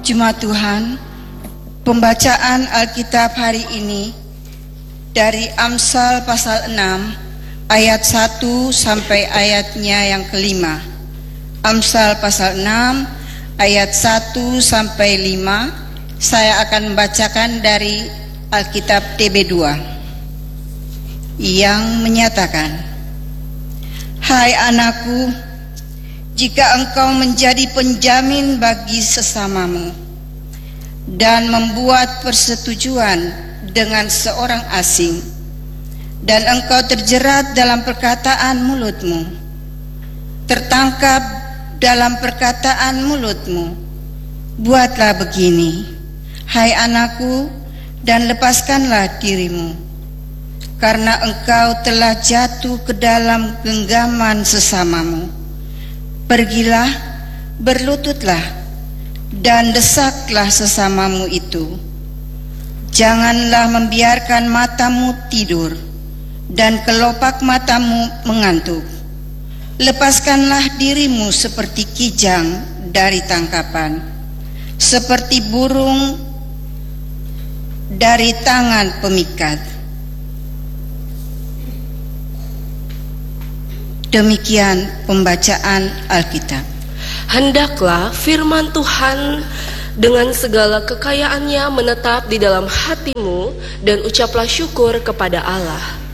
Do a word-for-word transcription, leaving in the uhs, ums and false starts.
Jemaat Tuhan, pembacaan Alkitab hari ini dari Amsal pasal enam ayat satu sampai ayatnya yang kelima. Amsal pasal enam ayat satu sampai lima. Saya akan membacakan dari Alkitab T B dua yang menyatakan, "Hai anakku, jika engkau menjadi penjamin bagi sesamamu dan membuat persetujuan dengan seorang asing, dan engkau terjerat dalam perkataan mulutmu, tertangkap dalam perkataan mulutmu, buatlah begini, hai anakku, dan lepaskanlah dirimu, karena engkau telah jatuh ke dalam genggaman sesamamu. Pergilah, berlututlah, dan desaklah sesamamu itu. Janganlah membiarkan matamu tidur, dan kelopak matamu mengantuk. Lepaskanlah dirimu seperti kijang dari tangkapan, seperti burung dari tangan pemikat." Demikian pembacaan Alkitab. Hendaklah firman Tuhan dengan segala kekayaannya menetap di dalam hatimu, dan ucaplah syukur kepada Allah.